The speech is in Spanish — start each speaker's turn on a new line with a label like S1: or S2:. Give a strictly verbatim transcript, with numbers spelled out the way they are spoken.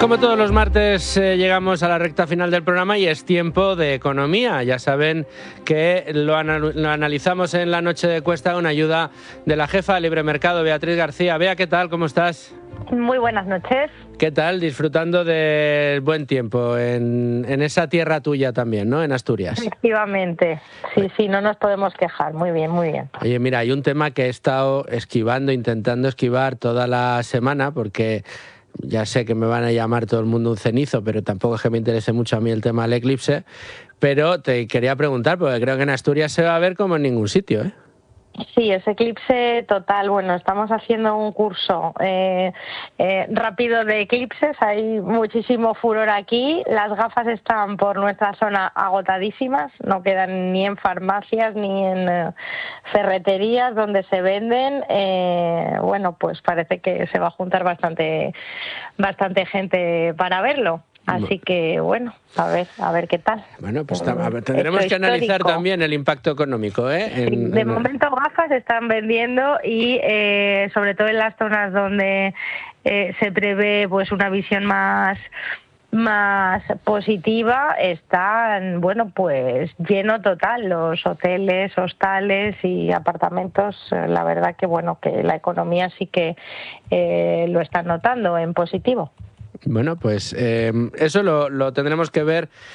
S1: Como todos los martes eh, llegamos a la recta final del programa y es tiempo de economía. Ya saben que lo, anal lo analizamos en la noche de Cuesta con ayuda de la jefa de Libre Mercado, Beatriz García. Bea, ¿qué tal? ¿Cómo estás?
S2: Muy buenas noches.
S1: ¿Qué tal? Disfrutando del buen tiempo en, en esa tierra tuya también, ¿no? En Asturias.
S2: Efectivamente. Sí, sí, no nos podemos quejar. Muy bien, muy bien.
S1: Oye, mira, hay un tema que he estado esquivando, intentando esquivar toda la semana porque... Ya sé que me van a llamar todo el mundo un cenizo, pero tampoco es que me interese mucho a mí el tema del eclipse. Pero te quería preguntar, porque creo que en Asturias se va a ver como en ningún sitio, ¿eh?
S2: Sí, es eclipse total. Bueno, estamos haciendo un curso eh, eh, rápido de eclipses. Hay muchísimo furor aquí. Las gafas están por nuestra zona agotadísimas. No quedan ni en farmacias ni en eh, ferreterías donde se venden. Eh, bueno, pues parece que se va a juntar bastante, bastante gente para verlo. Así que, bueno, a ver, a ver qué tal.
S1: Bueno, pues a ver, tendremos
S2: Esto
S1: que analizar
S2: histórico.
S1: también el impacto económico, ¿eh? En,
S2: Sí, de
S1: en...
S2: momento gafas se están vendiendo y eh, sobre todo en las zonas donde eh, se prevé pues una visión más más positiva, están, bueno, pues lleno total los hoteles, hostales y apartamentos. La verdad que, bueno, que la economía sí que eh, lo están notando en positivo.
S1: Bueno, pues eh, eso lo, lo tendremos que ver